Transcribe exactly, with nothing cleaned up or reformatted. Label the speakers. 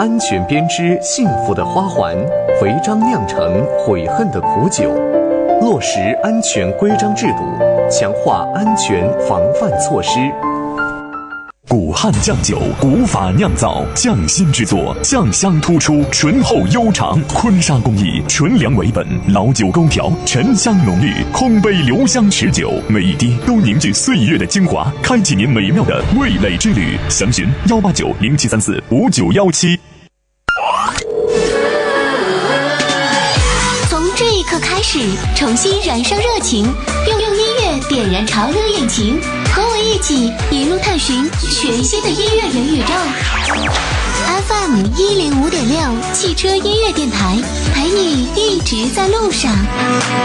Speaker 1: 安全编织幸福的花环，违章酿成悔恨的苦酒。落实安全规章制度，强化安全防范措施。
Speaker 2: 古汉酱酒，古法酿造，匠心制作，酱香突出，醇厚悠长。坤沙工艺，纯粮为本，老酒勾调，沉香浓郁，空杯留香持久，每一滴都凝聚岁月的精华，开启您美妙的味蕾之旅。详询幺八九零七三四五九幺七。
Speaker 3: 从这一刻开始，重新燃烧热情，用用音乐点燃潮流引擎，和我一起一路探寻全新的音乐元宇宙。F M 一零五点六汽车音乐电台，陪你一直在路上。